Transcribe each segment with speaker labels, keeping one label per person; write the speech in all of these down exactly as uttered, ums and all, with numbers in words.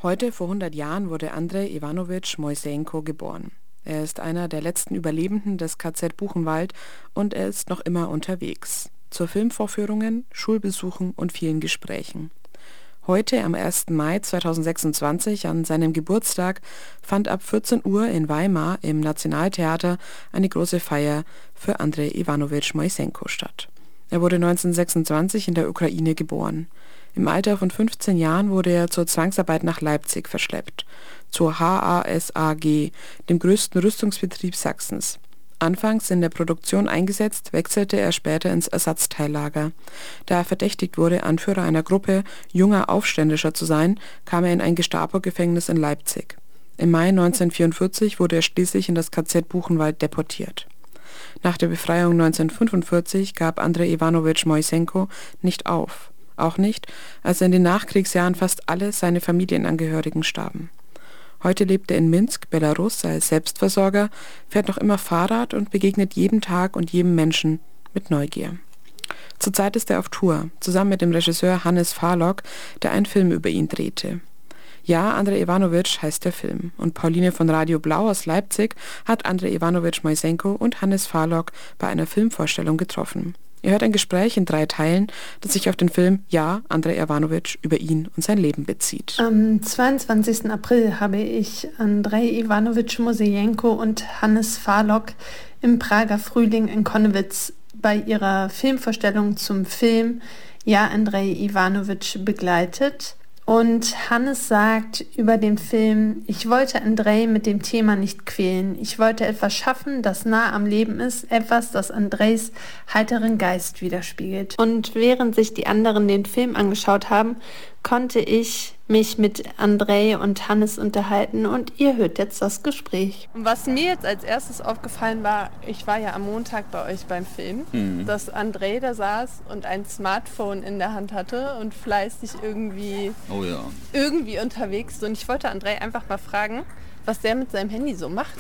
Speaker 1: Heute, vor hundert Jahren, wurde Andrej Iwanowitsch Moisenko geboren. Er ist einer der letzten Überlebenden des K Z Buchenwald und er ist noch immer unterwegs. Zu Filmvorführungen, Schulbesuchen und vielen Gesprächen. Heute, am ersten Mai zweitausendsechsundzwanzig, an seinem Geburtstag, fand ab vierzehn Uhr in Weimar im Nationaltheater eine große Feier für Andrej Iwanowitsch Moisenko statt. Er wurde neunzehnhundertsechsundzwanzig in der Ukraine geboren. Im Alter von fünfzehn Jahren wurde er zur Zwangsarbeit nach Leipzig verschleppt, zur H A S A G, dem größten Rüstungsbetrieb Sachsens. Anfangs in der Produktion eingesetzt, wechselte er später ins Ersatzteillager. Da er verdächtigt wurde, Anführer einer Gruppe junger Aufständischer zu sein, kam er in ein Gestapo-Gefängnis in Leipzig. Im Mai neunzehnhundertvierundvierzig wurde er schließlich in das K Z Buchenwald deportiert. Nach der Befreiung neunzehnhundertfünfundvierzig gab Andrej Iwanowitsch Moisenko nicht auf. Auch nicht, als in den Nachkriegsjahren fast alle seine Familienangehörigen starben. Heute lebt er in Minsk, Belarus, als Selbstversorger, fährt noch immer Fahrrad und begegnet jedem Tag und jedem Menschen mit Neugier. Zurzeit ist er auf Tour, zusammen mit dem Regisseur Hannes Farlock, der einen Film über ihn drehte. Ja, Andrej Iwanowitsch heißt der Film. Und Pauline von Radio Blau aus Leipzig hat Andrej Iwanowitsch Moisenko und Hannes Farlock bei einer Filmvorstellung getroffen. Ihr hört ein Gespräch in drei Teilen, das sich auf den Film Ja, Andrej Iwanowitsch über ihn und sein Leben bezieht.
Speaker 2: Am zweiundzwanzigsten April habe ich Andrej Iwanowitsch Moisenko und Hannes Farlock im Prager Frühling in Konnewitz bei ihrer Filmvorstellung zum Film Ja, Andrej Iwanowitsch begleitet. Und Hannes sagt über den Film: Ich wollte Andrej mit dem Thema nicht quälen. Ich wollte etwas schaffen, das nah am Leben ist, etwas, das Andrejs heiteren Geist widerspiegelt. Und während sich die anderen den Film angeschaut haben, konnte ich mich mit Andrej und Hannes unterhalten und ihr hört jetzt das Gespräch.
Speaker 3: Was mir jetzt als erstes aufgefallen war, ich war ja am Montag bei euch beim Film, mhm. dass Andrej da saß und ein Smartphone in der Hand hatte und fleißig irgendwie,
Speaker 4: oh ja.
Speaker 3: irgendwie unterwegs. Und ich wollte Andrej einfach mal fragen, was der mit seinem Handy so macht.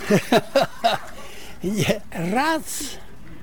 Speaker 5: Раз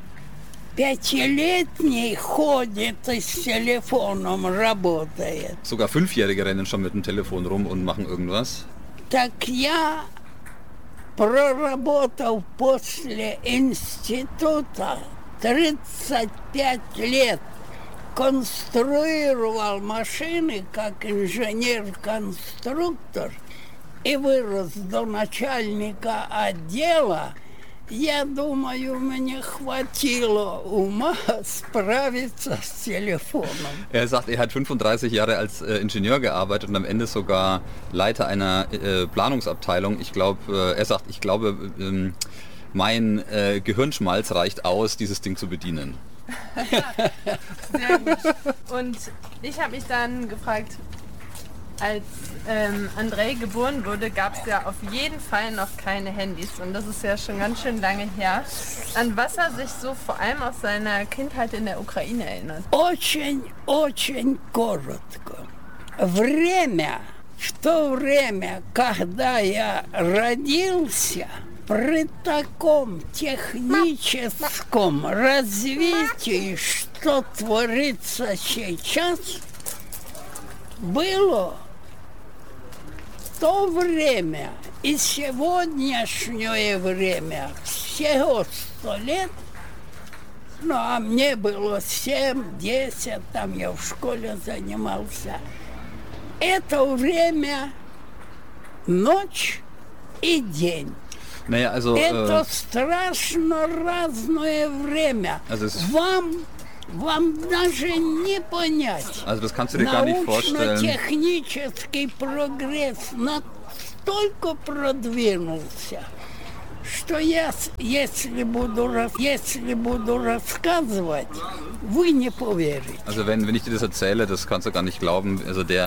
Speaker 5: пятилетний ходит и с телефоном работает.
Speaker 4: Sogar Fünfjährige rennen schon mit dem Telefon rum und machen irgendwas.
Speaker 5: Так я проработал после института тридцать пять лет. Конструировал машины как инженер-конструктор и вырос до начальника отдела. Я думаю, мне хватило ума sправиться с телефоном.
Speaker 4: Er sagt, er hat fünfunddreißig Jahre als äh, Ingenieur gearbeitet und am Ende sogar Leiter einer äh, Planungsabteilung. Ich glaube, äh, er sagt, ich glaube, äh, mein äh, Gehirnschmalz reicht aus, dieses Ding zu bedienen.
Speaker 3: Sehr gut. Und ich habe mich dann gefragt, als ähm, Andrej geboren wurde, gab es ja auf jeden Fall noch keine Handys. Und das ist ja schon ganz schön lange her. An was er sich so vor allem aus seiner Kindheit in der Ukraine erinnert.
Speaker 5: Очень, очень коротко. Время, в то время, когда я родился, при таком техническом развитии, что творится сейчас, было то время и сегодняшнее время всего сто лет, ну а мне было семь-десять, там я в школе занимался. Это время ночь и день.
Speaker 4: Naja, also,
Speaker 5: Это
Speaker 4: äh,
Speaker 5: страшно разное время.
Speaker 4: Also es
Speaker 5: Вам Вам даже не понять.
Speaker 4: Also das kannst du dir gar nicht vorstellen.
Speaker 5: Научно-технический прогресс настолько продвинулся, что я, если буду, если буду рассказывать, вы не поверите.
Speaker 4: Also wenn, wenn ich dir das erzähle, das kannst du gar nicht glauben. Also der